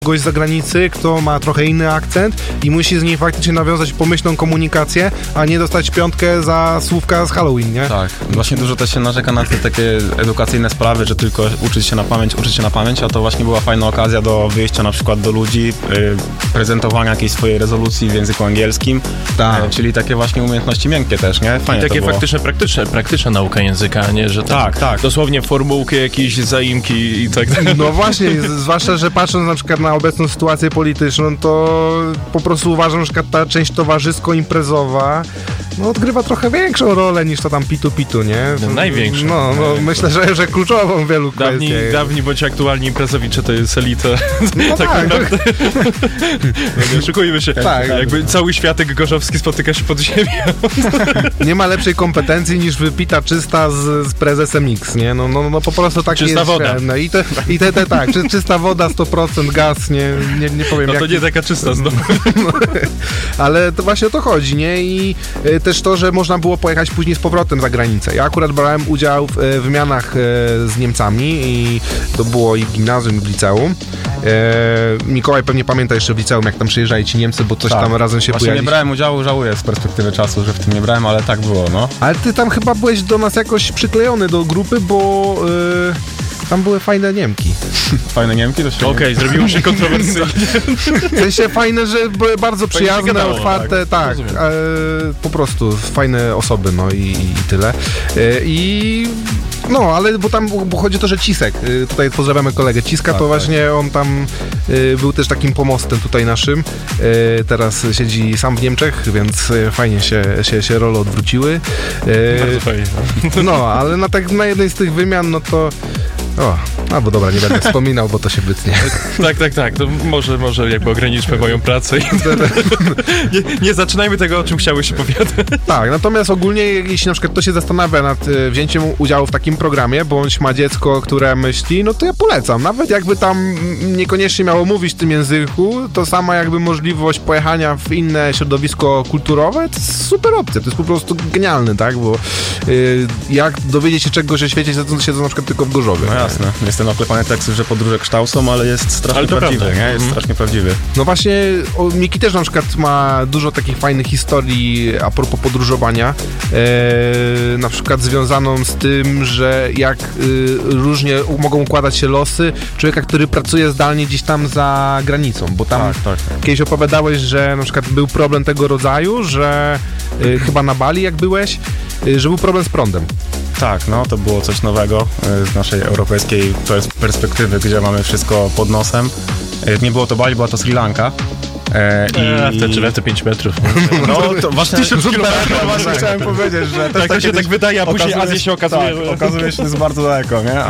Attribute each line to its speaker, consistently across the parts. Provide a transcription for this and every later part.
Speaker 1: gość z zagranicy, kto ma trochę inny akcent i musi z nim faktycznie nawiązać pomyślną komunikację, a nie dostać piątkę za słówka z Halloween, nie?
Speaker 2: Tak, właśnie dużo też się narzeka na te takie edukacyjne sprawy, że tylko uczyć się na pamięć, a to właśnie była fajna okazja do wyjścia na przykład do ludzi, prezentowania jakiejś swojej rezolucji w języku angielskim, czyli takie właśnie umiejętności miękkie też, nie? Fajnie.
Speaker 3: I takie faktyczne, praktyczna nauka języka, a nie, że
Speaker 2: tak.
Speaker 3: Dosłownie formułki, jakieś zaimki i tak dalej.
Speaker 1: No właśnie, zwłaszcza, że patrząc na przykład na obecną sytuację polityczną, to po prostu uważam, że na przykład ta część towarzysko-imprezowa odgrywa trochę większą rolę niż to tam pitu, nie?
Speaker 3: No, największą.
Speaker 1: Myślę, że kluczową w wielu kwestiach.
Speaker 3: Dawni bądź aktualni imprezowicze to jest elita.
Speaker 1: No tak.
Speaker 3: Nie oszukujmy się.
Speaker 1: Tak.
Speaker 3: Jakby cały światek gorzowski spotyka się pod ziemią.
Speaker 1: Nie ma lepszej kompetencji niż wypita czysta z prezesem X, nie? No po prostu tak
Speaker 3: czysta
Speaker 1: jest.
Speaker 3: Woda.
Speaker 1: No i tak, czysta woda, 100% gaz, nie powiem
Speaker 3: no
Speaker 1: jak.
Speaker 3: to nie taka czysta znowu.
Speaker 1: Ale to właśnie o to chodzi, nie? I też to, że można było pojechać później z powrotem za granicę. Ja akurat brałem udział w wymianach z Niemcami i to było i w gimnazjum, i w liceum. Mikołaj pewnie pamięta jeszcze w liceum, jak tam przyjeżdżali ci Niemcy, bo coś tam razem się
Speaker 2: właśnie
Speaker 1: bujaliście.
Speaker 2: nie brałem udziału, żałuję z perspektywy czasu, że w tym nie brałem, ale tak było, no.
Speaker 1: Ale ty tam chyba byłeś do nas jakoś przyklejony do grupy, bo tam były fajne Niemki.
Speaker 2: Fajne Niemki? To się
Speaker 3: Okej, zrobiło się kontrowersyjnie.
Speaker 1: W sensie fajne, że były bardzo przyjazne,
Speaker 3: gadało,
Speaker 1: otwarte, tak. Po prostu fajne osoby, no i tyle. Ale bo chodzi o to, że Cisek, tutaj pozdrawiamy kolegę Ciska, to właśnie on tam był też takim pomostem tutaj naszym. Teraz siedzi sam w Niemczech, więc fajnie się role odwróciły.
Speaker 3: Bardzo fajnie.
Speaker 1: No, ale na jednej z tych wymian, no to... bo dobra, nie będę wspominał, bo to się wytnie.
Speaker 3: Tak, to może jakby ograniczmy moją pracę i nie zaczynajmy tego, o czym chciałeś opowiadać.
Speaker 1: Tak, natomiast ogólnie, jeśli na przykład ktoś się zastanawia nad wzięciem udziału w takim programie, bądź ma dziecko, które myśli, no to ja polecam. Nawet jakby tam niekoniecznie miało mówić w tym języku, to sama jakby możliwość pojechania w inne środowisko kulturowe, to jest super opcja, to jest po prostu genialne, tak, bo jak dowiedzieć się czegoś o świecie, siedzą na przykład tylko w Gorzowie.
Speaker 2: No jasne, jestem naklepany teksty, że podróże kształcą, ale jest strasznie prawdziwy, nie? Jest strasznie prawdziwy.
Speaker 1: No właśnie, Miki też na przykład ma dużo takich fajnych historii a propos podróżowania, na przykład związaną z tym, że jak różnie mogą układać się losy człowieka, który pracuje zdalnie gdzieś tam za granicą, bo tam kiedyś opowiadałeś, że na przykład był problem tego rodzaju, że chyba na Bali jak byłeś, że był problem z prądem.
Speaker 2: Tak, no to było coś nowego z naszej europejskiej perspektywy, gdzie mamy wszystko pod nosem. Nie było to Bali, była to Sri Lanka.
Speaker 3: Te 5 metrów.
Speaker 2: No to właśnie
Speaker 3: 1000 kilometrów.
Speaker 2: Właśnie chciałem powiedzieć, że
Speaker 3: tak to się tak wydaje, a później Azja się okazuje.
Speaker 2: Tak, okazuje się, że to jest bardzo daleko, nie?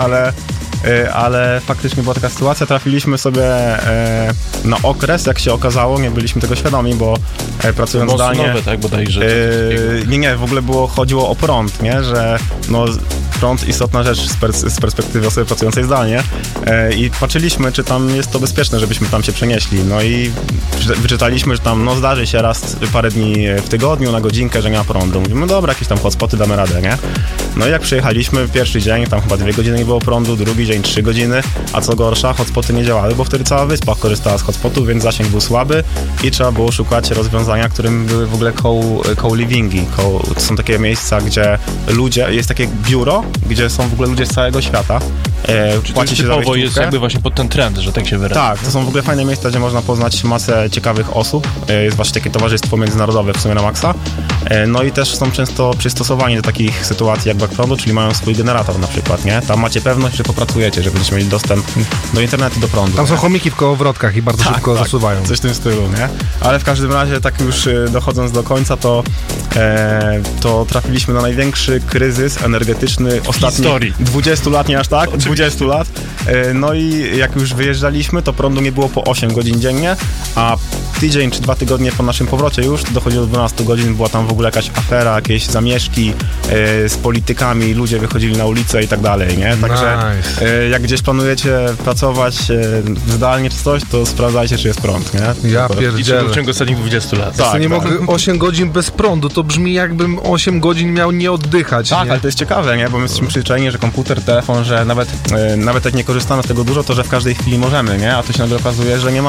Speaker 2: Ale faktycznie była taka sytuacja, trafiliśmy sobie na okres, jak się okazało, nie byliśmy tego świadomi, bo pracując zdalnie...
Speaker 3: Nowe, tak, bodajże.
Speaker 2: Nie, w ogóle chodziło o prąd, nie? Że prąd istotna rzecz z perspektywy osoby pracującej zdalnie i patrzyliśmy, czy tam jest to bezpieczne, żebyśmy tam się przenieśli. No i wyczytaliśmy, że tam zdarzy się raz parę dni w tygodniu na godzinkę, że nie ma prądu. Mówimy, no dobra, jakieś tam hotspoty damy radę, nie? No i jak przyjechaliśmy, pierwszy dzień, tam chyba 2 godziny nie było prądu, drugi dzień 3 godziny, a co gorsza, hotspoty nie działały, bo wtedy cała wyspa korzystała z hotspotów, więc zasięg był słaby i trzeba było szukać rozwiązania, którym były w ogóle co-livingi. To są takie miejsca, gdzie jest takie biuro, gdzie są w ogóle ludzie z całego świata.
Speaker 3: Płaci się za jest jakby właśnie pod ten trend, że tak się wyraża.
Speaker 2: Tak, to są w ogóle fajne miejsca, gdzie można poznać masę ciekawych osób. Jest właśnie takie towarzystwo międzynarodowe w sumie na maksa. No i też są często przystosowani do takich sytuacji jak brak prądu, czyli mają swój generator na przykład, nie? Tam macie pewność, że popracujecie, że będziecie mieli dostęp do internetu, do prądu.
Speaker 1: Tam są chomiki w kołowrotkach i bardzo szybko zasuwają.
Speaker 2: Coś w tym stylu, nie? Ale w każdym razie, tak już dochodząc do końca, to trafiliśmy na największy kryzys energetyczny ostatnich 20 lat, nie aż tak? 20 lat. No i jak już wyjeżdżaliśmy, to prądu nie było po 8 godzin dziennie, a tydzień czy 2 tygodnie po naszym powrocie już dochodziło do 12 godzin, była tam w ogóle jakaś afera, jakieś zamieszki z politykami, ludzie wychodzili na ulicę i tak dalej, nie? Także jak gdzieś planujecie pracować zdalnie czy coś, to sprawdzajcie, czy jest prąd, nie?
Speaker 1: Ja pierdzielę.
Speaker 3: I w ciągu ostatnich 20 lat.
Speaker 1: Tak, nie mogę 8 godzin bez prądu, to brzmi jakbym 8 godzin miał nie oddychać.
Speaker 2: Tak,
Speaker 1: nie?
Speaker 2: ale to jest ciekawe, nie? Bo my jesteśmy przyzwyczajeni, że komputer, telefon, że nawet jak nie korzystamy z tego dużo, to że w każdej chwili możemy, nie? A tu się nagle okazuje, że nie ma